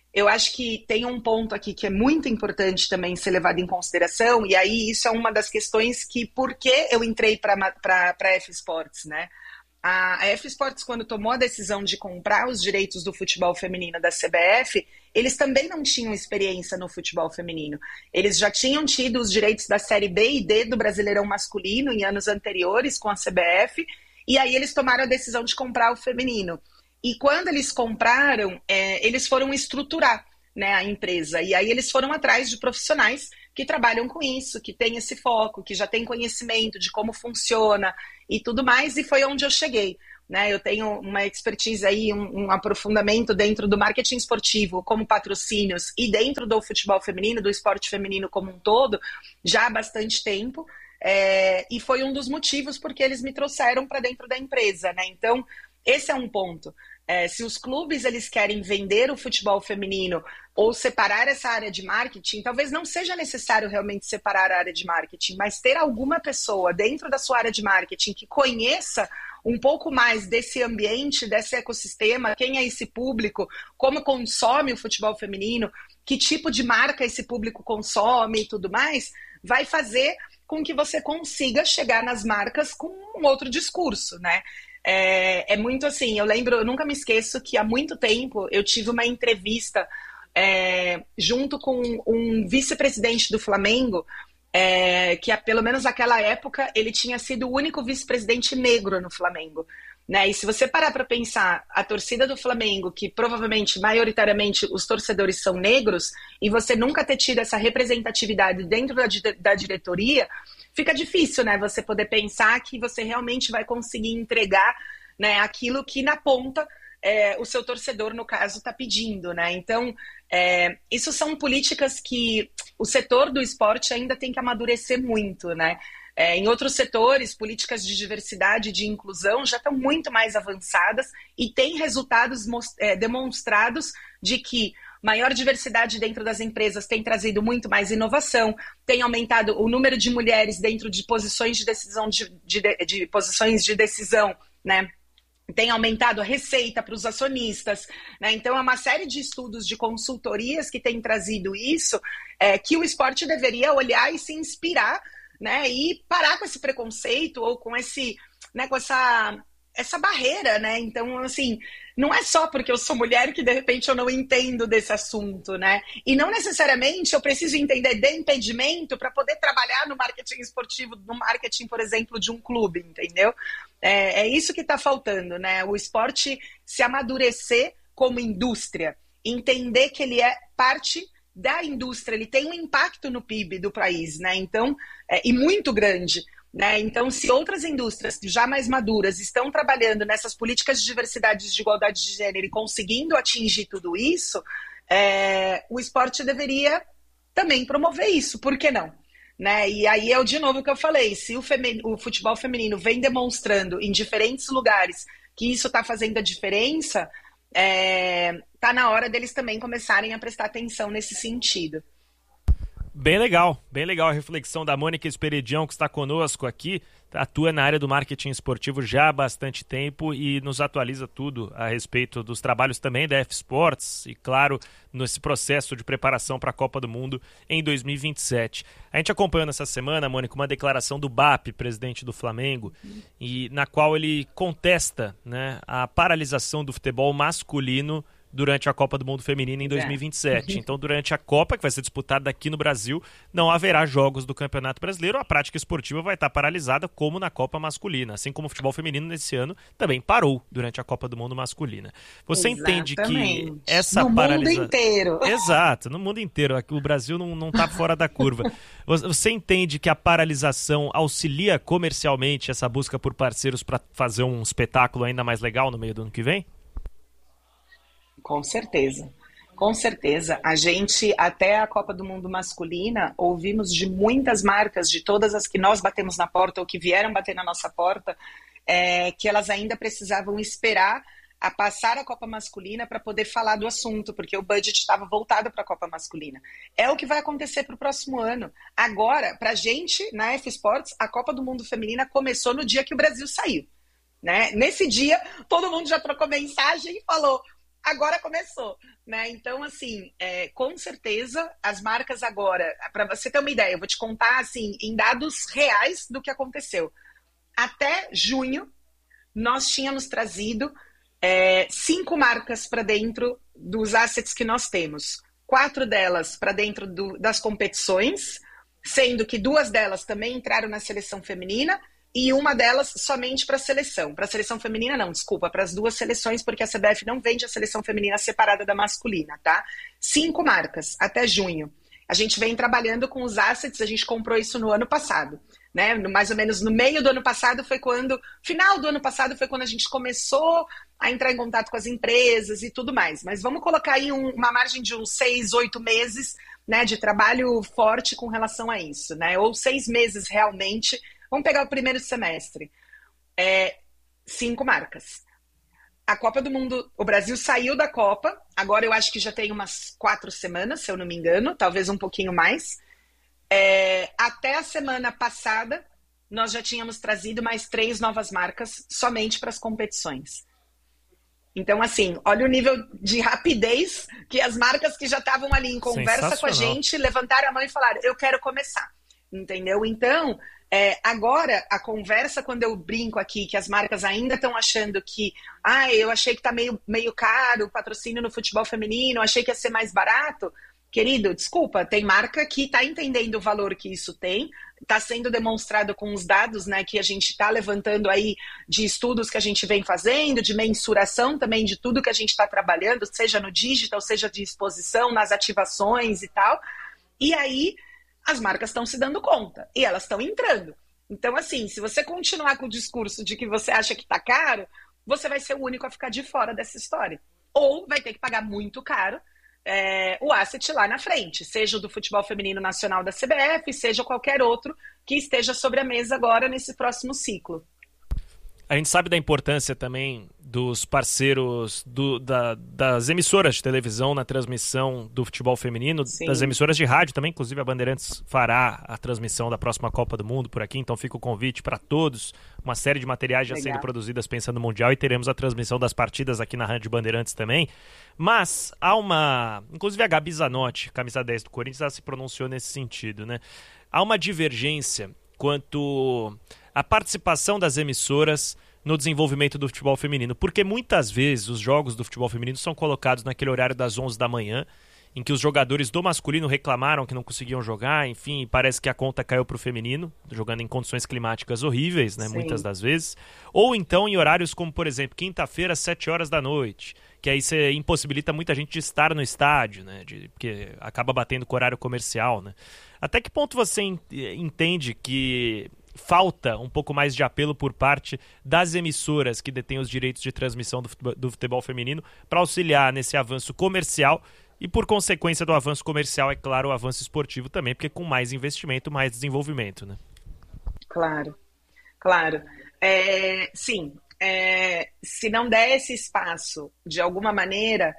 eu acho que tem um ponto aqui que é muito importante também ser levado em consideração, e aí isso é uma das questões que, por que eu entrei para a F Sports, né? A F Sports, quando tomou a decisão de comprar os direitos do futebol feminino da C B F, eles também não tinham experiência no futebol feminino. Eles já tinham tido os direitos da Série B e D do Brasileirão masculino em anos anteriores com a C B F, e aí eles tomaram a decisão de comprar o feminino. E quando eles compraram, é, eles foram estruturar, né, a empresa. E aí eles foram atrás de profissionais que trabalham com isso, que têm esse foco, que já têm conhecimento de como funciona e tudo mais, e foi onde eu cheguei. Né? Eu tenho uma expertise aí, um, um aprofundamento dentro do marketing esportivo, como patrocínios, e dentro do futebol feminino, do esporte feminino como um todo, já há bastante tempo, é, e foi um dos motivos porque eles me trouxeram para dentro da empresa. Né? Então, esse é um ponto. É, se os clubes eles querem vender o futebol feminino ou separar essa área de marketing, talvez não seja necessário realmente separar a área de marketing, mas ter alguma pessoa dentro da sua área de marketing que conheça um pouco mais desse ambiente, desse ecossistema, quem é esse público, como consome o futebol feminino, que tipo de marca esse público consome e tudo mais, vai fazer com que você consiga chegar nas marcas com um outro discurso, né? É, é muito assim, eu lembro, eu nunca me esqueço que há muito tempo eu tive uma entrevista é, junto com um vice-presidente do Flamengo, é, que pelo menos naquela época ele tinha sido o único vice-presidente negro no Flamengo. Né? E se você parar para pensar, a torcida do Flamengo, que provavelmente, maioritariamente, os torcedores são negros, e você nunca ter tido essa representatividade dentro da, da diretoria, fica difícil, né? Você poder pensar que você realmente vai conseguir entregar, né, aquilo que na ponta é, o seu torcedor, no caso, está pedindo, né? Então, é, isso são políticas que o setor do esporte ainda tem que amadurecer muito, né? É, em outros setores, políticas de diversidade e de inclusão já estão muito mais avançadas e têm resultados é, demonstrados de que maior diversidade dentro das empresas tem trazido muito mais inovação, tem aumentado o número de mulheres dentro de posições de decisão, de, de, de posições de decisão, né? Tem aumentado a receita para os acionistas, né? Então é uma série de estudos de consultorias que têm trazido isso, é, que o esporte deveria olhar e se inspirar, né, e parar com esse preconceito ou com esse, né, com essa, essa barreira, né? Então, assim, não é só porque eu sou mulher que de repente eu não entendo desse assunto, né? E não necessariamente eu preciso entender de impedimento para poder trabalhar no marketing esportivo, no marketing, por exemplo, de um clube, entendeu? É, é isso que está faltando, né? O esporte se amadurecer como indústria, entender que ele é parte da indústria, ele tem um impacto no P I B do país, né? Então, é, e muito grande, né? Então, se outras indústrias já mais maduras estão trabalhando nessas políticas de diversidade e de igualdade de gênero e conseguindo atingir tudo isso, é, o esporte deveria também promover isso, por que não? Né? E aí é de novo o que eu falei, se o, femin... o futebol feminino vem demonstrando em diferentes lugares que isso está fazendo a diferença, É, tá na hora deles também começarem a prestar atenção nesse sentido. Bem legal, bem legal a reflexão da Mônica Esperidião, que está conosco aqui, atua na área do marketing esportivo já há bastante tempo e nos atualiza tudo a respeito dos trabalhos também da F Sports e, claro, nesse processo de preparação para a Copa do Mundo em dois mil e vinte e sete. A gente acompanhou nessa semana, Mônica, uma declaração do B A P, presidente do Flamengo, e na qual ele contesta, né, a paralisação do futebol masculino durante a Copa do Mundo Feminino em dois mil e vinte e sete. Então, durante a Copa, que vai ser disputada aqui no Brasil, não haverá jogos do Campeonato Brasileiro, a prática esportiva vai estar paralisada como na Copa Masculina, assim como o futebol feminino nesse ano também parou durante a Copa do Mundo Masculina. Você Exatamente. Entende que essa no paralisação... No mundo inteiro. Exato, no mundo inteiro. O Brasil não, não tá fora da curva. Você entende que a paralisação auxilia comercialmente essa busca por parceiros para fazer um espetáculo ainda mais legal no meio do ano que vem? Com certeza, com certeza. A gente, até a Copa do Mundo masculina, ouvimos de muitas marcas, de todas as que nós batemos na porta ou que vieram bater na nossa porta, é, que elas ainda precisavam esperar a passar a Copa masculina para poder falar do assunto, porque o budget estava voltado para a Copa masculina. É o que vai acontecer para o próximo ano. Agora, para a gente, na F Sports, a Copa do Mundo feminina começou no dia que o Brasil saiu. Né? Nesse dia, todo mundo já trocou mensagem e falou: agora começou, né? Então, assim, é, com certeza, as marcas agora, para você ter uma ideia, eu vou te contar, assim, em dados reais do que aconteceu. Até junho, nós tínhamos trazido é, cinco marcas para dentro dos assets que nós temos. Quatro delas para dentro do, das competições, sendo que duas delas também entraram na seleção feminina, e uma delas somente para a seleção. Para a seleção feminina, não, desculpa, para as duas seleções, porque a C B F não vende a seleção feminina separada da masculina, tá? Cinco marcas, até junho. A gente vem trabalhando com os assets, a gente comprou isso no ano passado, né? Mais ou menos no meio do ano passado foi quando, final do ano passado foi quando a gente começou a entrar em contato com as empresas e tudo mais. Mas vamos colocar aí um, uma margem de uns seis, oito meses, né, de trabalho forte com relação a isso, né? Ou seis meses realmente. Vamos pegar o primeiro semestre. É, cinco marcas. A Copa do Mundo, o Brasil saiu da Copa, agora eu acho que já tem umas quatro semanas, se eu não me engano, talvez um pouquinho mais. É, até a semana passada, nós já tínhamos trazido mais três novas marcas somente para as competições. Então, assim, olha o nível de rapidez que as marcas que já estavam ali em conversa com a gente levantaram a mão e falaram, eu quero começar. Entendeu? Então, é, agora a conversa, quando eu brinco aqui, que as marcas ainda estão achando que, ah, eu achei que tá meio, meio caro o patrocínio no futebol feminino, achei que ia ser mais barato. Querido, desculpa, tem marca que está entendendo o valor que isso tem, está sendo demonstrado com os dados, né, que a gente está levantando aí de estudos que a gente vem fazendo, de mensuração também de tudo que a gente está trabalhando, seja no digital, seja de exposição, nas ativações e tal. E aí as marcas estão se dando conta e elas estão entrando. Então, assim, se você continuar com o discurso de que você acha que está caro, você vai ser o único a ficar de fora dessa história. Ou vai ter que pagar muito caro é, o asset lá na frente, seja o do futebol feminino nacional da C B F, seja qualquer outro que esteja sobre a mesa agora nesse próximo ciclo. A gente sabe da importância também dos parceiros do, da, das emissoras de televisão na transmissão do futebol feminino, Sim. das emissoras de rádio também, inclusive a Bandeirantes fará a transmissão da próxima Copa do Mundo por aqui, então fica o convite para todos, uma série de materiais já Legal. sendo produzidas pensando no Mundial, e teremos a transmissão das partidas aqui na Rádio Bandeirantes também, mas há uma, inclusive a Gabi Zanotti, camisa dez do Corinthians, ela se pronunciou nesse sentido, né? Há uma divergência quanto à participação das emissoras no desenvolvimento do futebol feminino, porque muitas vezes os jogos do futebol feminino são colocados naquele horário das onze da manhã, em que os jogadores do masculino reclamaram que não conseguiam jogar, enfim, parece que a conta caiu para o feminino, jogando em condições climáticas horríveis, né, muitas das vezes, ou então em horários como, por exemplo, quinta-feira, às sete horas da noite, que aí você impossibilita muita gente de estar no estádio, né, de, porque acaba batendo com o horário comercial, né. Até que ponto você entende que falta um pouco mais de apelo por parte das emissoras que detêm os direitos de transmissão do futebol, do futebol feminino para auxiliar nesse avanço comercial e, por consequência do avanço comercial, é claro, o avanço esportivo também, porque com mais investimento, mais desenvolvimento, né? Claro, claro. É, sim, é, se não der esse espaço de alguma maneira,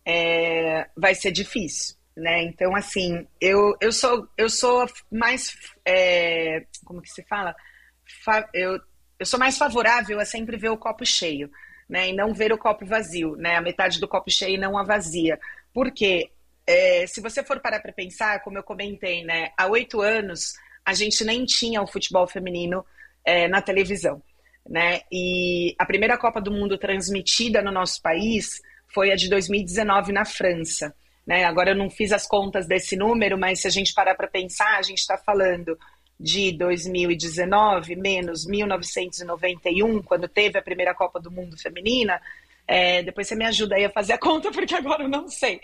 é, vai ser difícil. Né? Então, assim, eu, eu, sou, eu sou mais, é, como que se fala? Fa, eu, eu sou mais favorável a sempre ver o copo cheio, né? E não ver o copo vazio, né? A metade do copo cheio e não a vazia. Porque, é, se você for parar para pensar, como eu comentei, né? Há oito anos, a gente nem tinha o futebol feminino é, na televisão, né? E a primeira Copa do Mundo transmitida no nosso país foi a de dois mil e dezenove na França. Né? Agora eu não fiz as contas desse número, mas se a gente parar para pensar, a gente está falando de dois mil e dezenove menos mil novecentos e noventa e um, quando teve a primeira Copa do Mundo feminina. É, depois você me ajuda aí a fazer a conta, porque agora eu não sei.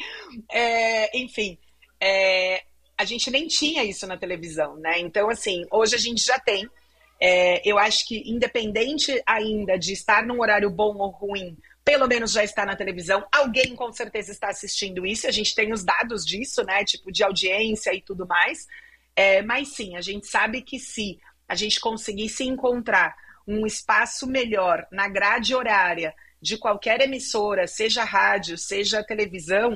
É, enfim, é, a gente nem tinha isso na televisão, né? Então, assim, hoje a gente já tem. É, eu acho que independente ainda de estar num horário bom ou ruim, pelo menos já está na televisão, alguém com certeza está assistindo isso, a gente tem os dados disso, né, tipo de audiência e tudo mais, é, mas sim, a gente sabe que se a gente conseguisse encontrar um espaço melhor na grade horária de qualquer emissora, seja rádio, seja televisão,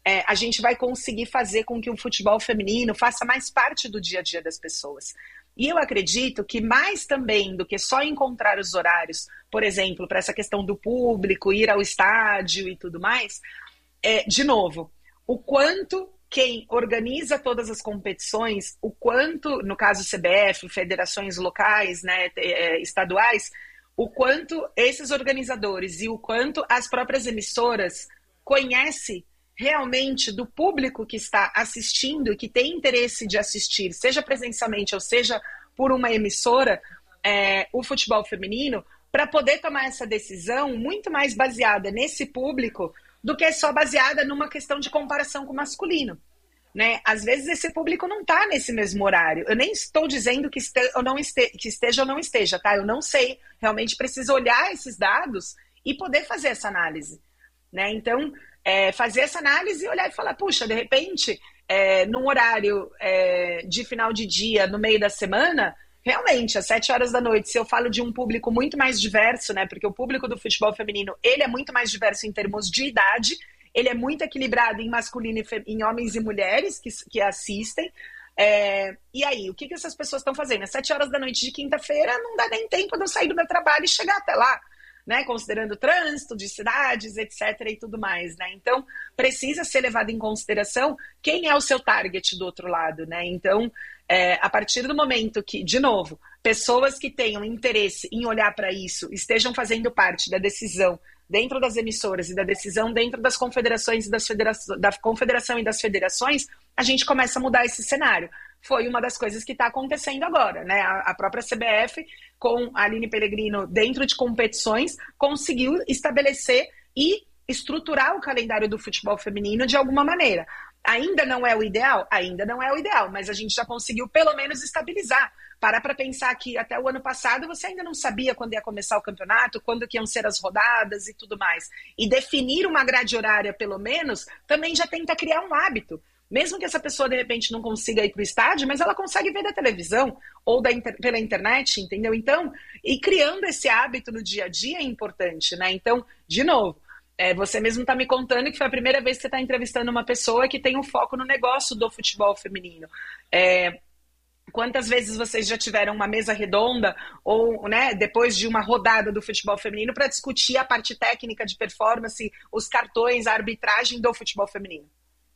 é, a gente vai conseguir fazer com que o futebol feminino faça mais parte do dia a dia das pessoas. E eu acredito que mais também do que só encontrar os horários, por exemplo, para essa questão do público, ir ao estádio e tudo mais, é, de novo, o quanto quem organiza todas as competições, o quanto, no caso C B F, federações locais, né, estaduais, o quanto esses organizadores e o quanto as próprias emissoras conhecem realmente do público que está assistindo e que tem interesse de assistir, seja presencialmente ou seja por uma emissora, é, o futebol feminino, para poder tomar essa decisão muito mais baseada nesse público do que só baseada numa questão de comparação com o masculino. Né? Às vezes esse público não está nesse mesmo horário. Eu nem estou dizendo que, este, ou não este, que esteja ou não esteja, tá? Eu não sei. Realmente preciso olhar esses dados e poder fazer essa análise. Né? Então, é, fazer essa análise e olhar e falar, puxa, de repente, é, num horário é, de final de dia, no meio da semana, realmente, às sete horas da noite, se eu falo de um público muito mais diverso, né? Porque o público do futebol feminino, ele é muito mais diverso em termos de idade, ele é muito equilibrado em masculino e fem... em homens e mulheres que, que assistem. É... E aí, o que, que essas pessoas estão fazendo? Às sete horas da noite de quinta-feira, não dá nem tempo de eu sair do meu trabalho e chegar até lá, né? Considerando o trânsito de cidades, etcétera e tudo mais, né? Então, precisa ser levado em consideração quem é o seu target do outro lado, né? Então, é, a partir do momento que, de novo, pessoas que tenham interesse em olhar para isso, estejam fazendo parte da decisão dentro das emissoras e da decisão dentro das confederações e das federações, da confederação e das federações, a gente começa a mudar esse cenário. Foi uma das coisas que está acontecendo agora, né? A, a própria C B F, com a Aline Pellegrino dentro de competições, conseguiu estabelecer e estruturar o calendário do futebol feminino de alguma maneira. Ainda não é o ideal? Ainda não é o ideal, mas a gente já conseguiu pelo menos estabilizar. Parar para pensar que até o ano passado você ainda não sabia quando ia começar o campeonato, quando que iam ser as rodadas e tudo mais. E definir uma grade horária, pelo menos, também já tenta criar um hábito. Mesmo que essa pessoa, de repente, não consiga ir para o estádio, mas ela consegue ver da televisão ou da inter... pela internet, entendeu? Então, e criando esse hábito no dia a dia é importante, né? Então, de novo, é, você mesmo está me contando que foi a primeira vez que você está entrevistando uma pessoa que tem um foco no negócio do futebol feminino. É... Quantas vezes vocês já tiveram uma mesa redonda ou, né, depois de uma rodada do futebol feminino para discutir a parte técnica de performance, os cartões, a arbitragem do futebol feminino?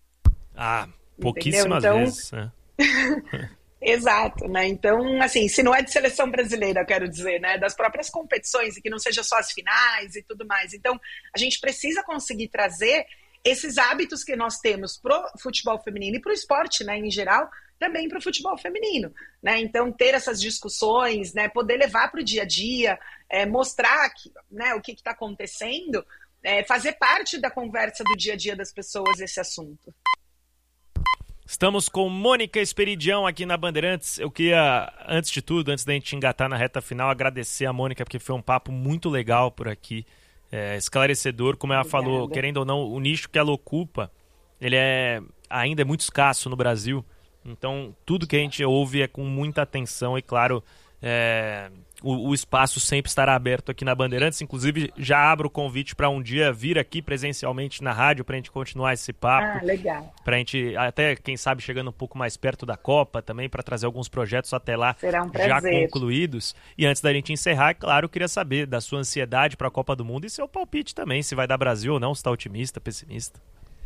Ah, pouquíssimas então... vezes. Né? Exato, né? Então, assim, se não é de seleção brasileira, eu quero dizer, né, das próprias competições e que não seja só as finais e tudo mais. Então, a gente precisa conseguir trazer esses hábitos que nós temos pro futebol feminino e pro esporte, né, em geral, também para o futebol feminino, né? Então, ter essas discussões, né? Poder levar para o dia a dia, é, mostrar que, né, o que está acontecendo, é, fazer parte da conversa do dia a dia das pessoas esse assunto. Estamos com Mônica Esperidião aqui na Bandeirantes. Eu queria, antes de tudo, antes da gente engatar na reta final, agradecer a Mônica, porque foi um papo muito legal por aqui, é, esclarecedor. Como ela Obrigada. Falou, querendo ou não, o nicho que ela ocupa, ele é ainda é muito escasso no Brasil. Então, tudo que a gente ouve é com muita atenção e, claro, é, o, o espaço sempre estará aberto aqui na Bandeirantes. Inclusive, já abro o convite para um dia vir aqui presencialmente na rádio para a gente continuar esse papo. Ah, legal. Para a gente, até, quem sabe, chegando um pouco mais perto da Copa também, para trazer alguns projetos até lá Será um já prazer. concluídos. E antes da gente encerrar, claro, eu queria saber da sua ansiedade para a Copa do Mundo e seu palpite também, se vai dar Brasil ou não, se está otimista, pessimista.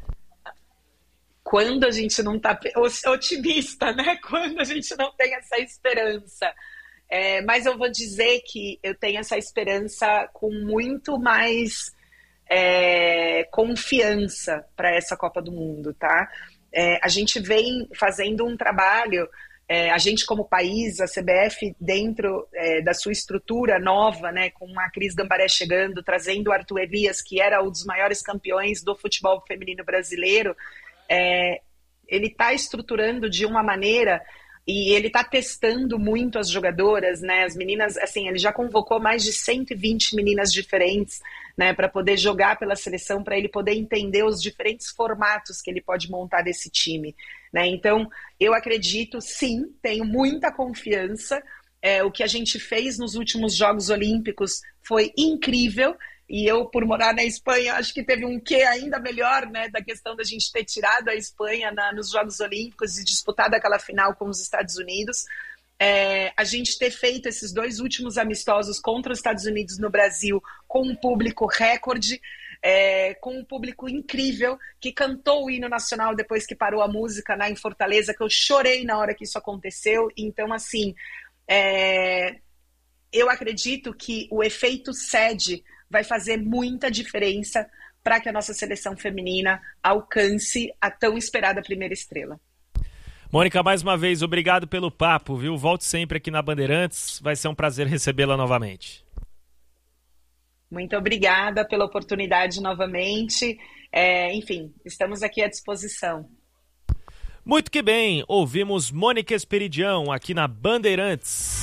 Quando a gente não está otimista, né? Quando a gente não tem essa esperança. É, mas eu vou dizer que eu tenho essa esperança com muito mais é, confiança para essa Copa do Mundo, tá? É, a gente vem fazendo um trabalho, é, a gente como país, a C B F, dentro é, da sua estrutura nova, né, com a Cris Gambaré chegando, trazendo o Arthur Elias, que era um dos maiores campeões do futebol feminino brasileiro, É, ele está estruturando de uma maneira e ele está testando muito as jogadoras, né? As meninas, assim, ele já convocou mais de cento e vinte meninas diferentes, né, para poder jogar pela seleção, para ele poder entender os diferentes formatos que ele pode montar desse time, né? Então, eu acredito, sim, tenho muita confiança. É, o que a gente fez nos últimos Jogos Olímpicos foi incrível. E eu, por morar na Espanha, acho que teve um quê ainda melhor, né, da questão da gente ter tirado a Espanha na, nos Jogos Olímpicos e disputado aquela final com os Estados Unidos. É, a gente ter feito esses dois últimos amistosos contra os Estados Unidos no Brasil com um público recorde, é, com um público incrível, que cantou o hino nacional depois que parou a música, né, em Fortaleza, que eu chorei na hora que isso aconteceu. Então, assim, é, eu acredito que o efeito sede vai fazer muita diferença para que a nossa seleção feminina alcance a tão esperada primeira estrela. Mônica, mais uma vez, obrigado pelo papo, viu? Volte sempre aqui na Bandeirantes, vai ser um prazer recebê-la novamente. Muito obrigada pela oportunidade novamente. É, enfim, estamos aqui à disposição. Muito que bem, ouvimos Mônica Esperidião aqui na Bandeirantes.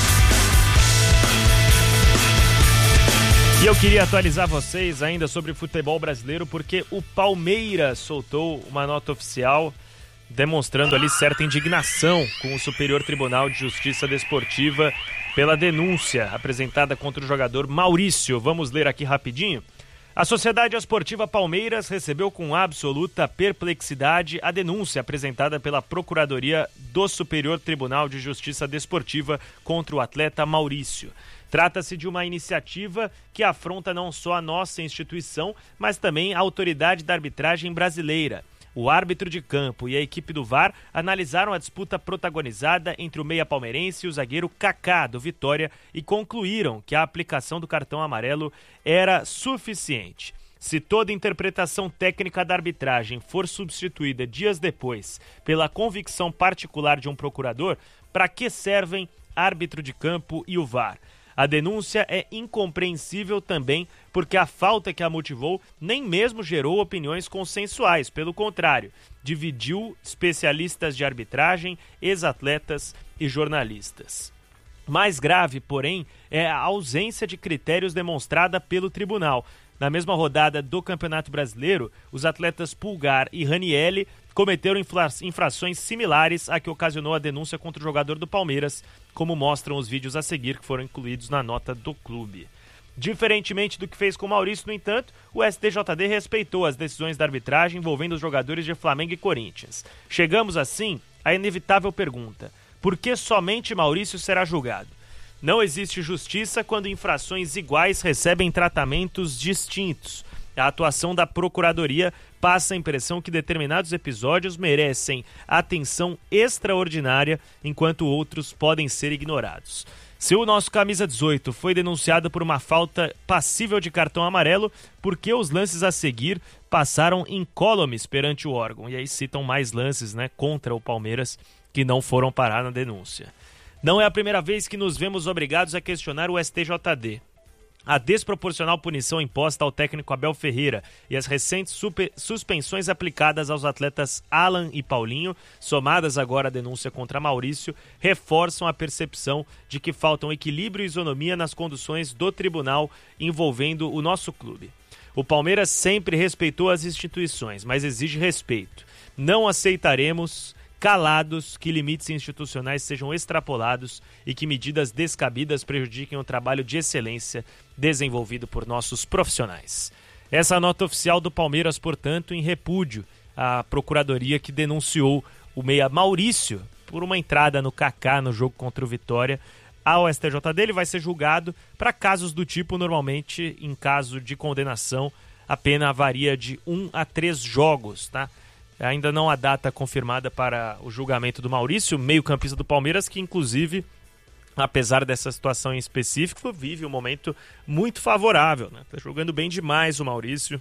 E eu queria atualizar vocês ainda sobre o futebol brasileiro, porque o Palmeiras soltou uma nota oficial demonstrando ali certa indignação com o Superior Tribunal de Justiça Desportiva pela denúncia apresentada contra o jogador Maurício. Vamos ler aqui rapidinho. A Sociedade Esportiva Palmeiras recebeu com absoluta perplexidade a denúncia apresentada pela Procuradoria do Superior Tribunal de Justiça Desportiva contra o atleta Maurício. Trata-se de uma iniciativa que afronta não só a nossa instituição, mas também a autoridade da arbitragem brasileira. O árbitro de campo e a equipe do V A R analisaram a disputa protagonizada entre o meia palmeirense e o zagueiro Kaká, do Vitória, e concluíram que a aplicação do cartão amarelo era suficiente. Se toda interpretação técnica da arbitragem for substituída dias depois pela convicção particular de um procurador, para que servem árbitro de campo e o V A R? A denúncia é incompreensível também porque a falta que a motivou nem mesmo gerou opiniões consensuais, pelo contrário, dividiu especialistas de arbitragem, ex-atletas e jornalistas. Mais grave, porém, é a ausência de critérios demonstrada pelo tribunal. Na mesma rodada do Campeonato Brasileiro, os atletas Pulgar e Ranielli cometeram infra- infrações similares à que ocasionou a denúncia contra o jogador do Palmeiras, como mostram os vídeos a seguir que foram incluídos na nota do clube. Diferentemente do que fez com o Maurício, no entanto, o S T J D respeitou as decisões da arbitragem envolvendo os jogadores de Flamengo e Corinthians. Chegamos, assim, à inevitável pergunta: por que somente Maurício será julgado? Não existe justiça quando infrações iguais recebem tratamentos distintos. A atuação da Procuradoria passa a impressão que determinados episódios merecem atenção extraordinária, enquanto outros podem ser ignorados. Se o nosso camisa dezoito foi denunciado por uma falta passível de cartão amarelo, por que os lances a seguir passaram incólumes perante o órgão? E aí citam mais lances, né, contra o Palmeiras que não foram parar na denúncia. Não é a primeira vez que nos vemos obrigados a questionar o S T J D. A desproporcional punição imposta ao técnico Abel Ferreira e as recentes super suspensões aplicadas aos atletas Alan e Paulinho, somadas agora à denúncia contra Maurício, reforçam a percepção de que faltam equilíbrio e isonomia nas conduções do tribunal envolvendo o nosso clube. O Palmeiras sempre respeitou as instituições, mas exige respeito. Não aceitaremos calados que limites institucionais sejam extrapolados e que medidas descabidas prejudiquem o trabalho de excelência desenvolvido por nossos profissionais. Essa nota oficial do Palmeiras, portanto, em repúdio à Procuradoria que denunciou o meia Maurício por uma entrada no Kaká no jogo contra o Vitória ao S T J D. Ele vai ser julgado para casos do tipo, normalmente, em caso de condenação, a pena varia de um a três jogos, tá? Ainda não há data confirmada para o julgamento do Maurício, meio-campista do Palmeiras, que inclusive, apesar dessa situação em específico, vive um momento muito favorável, né? Tá jogando bem demais o Maurício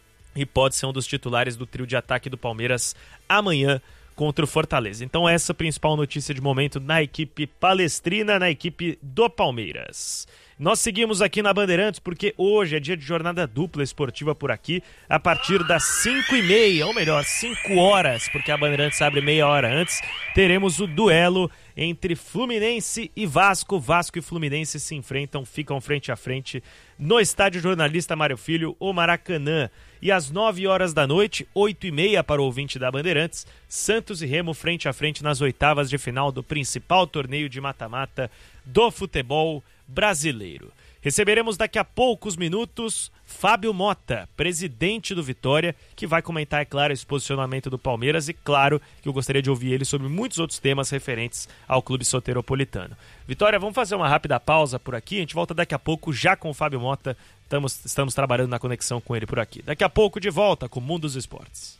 e pode ser um dos titulares do trio de ataque do Palmeiras amanhã contra o Fortaleza. Então essa é a principal notícia de momento na equipe palestrina, na equipe do Palmeiras. Nós seguimos aqui na Bandeirantes porque hoje é dia de jornada dupla esportiva por aqui, a partir das cinco e meia, ou melhor, cinco horas, porque a Bandeirantes abre meia hora antes, teremos o duelo entre Fluminense e Vasco. Vasco e Fluminense se enfrentam, ficam frente a frente no estádio Jornalista Mário Filho, o Maracanã. E às nove horas da noite, oito e meia para o ouvinte da Bandeirantes, Santos e Remo frente a frente nas oitavas de final do principal torneio de mata-mata do futebol brasileiro. Receberemos daqui a poucos minutos Fábio Mota, presidente do Vitória, que vai comentar, é claro, esse posicionamento do Palmeiras e, claro, que eu gostaria de ouvir ele sobre muitos outros temas referentes ao clube soteropolitano. Vitória, vamos fazer uma rápida pausa por aqui, a gente volta daqui a pouco já com o Fábio Mota, estamos, estamos trabalhando na conexão com ele por aqui. Daqui a pouco de volta com o Mundo dos Esportes.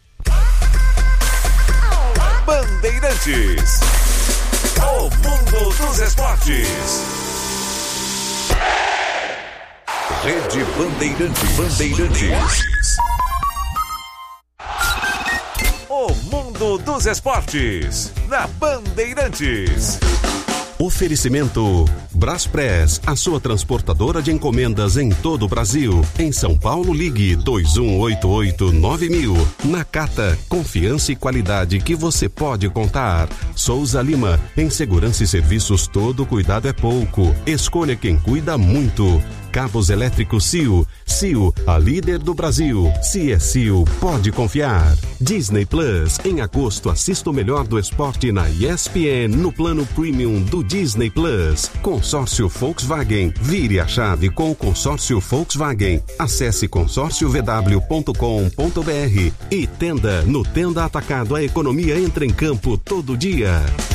Bandeirantes, o Mundo dos Esportes. Rede Bandeirantes. Bandeirantes. O Mundo dos Esportes, na Bandeirantes. Oferecimento Braspress, a sua transportadora de encomendas em todo o Brasil. Em São Paulo, ligue dois um oito oito nove mil. Nakata, confiança e qualidade que você pode contar. Souza Lima, em segurança e serviços todo cuidado é pouco. Escolha quem cuida muito. Cabos elétricos C I O. C I O, a líder do Brasil. Se é C I O, pode confiar. Disney Plus, em agosto assista o melhor do esporte na E S P N no plano premium do Disney Plus. Consórcio Volkswagen, vire a chave com o consórcio Volkswagen. Acesse consórcio v w ponto com ponto b r e Tenda, no Tenda Atacado a economia entra em campo todo dia.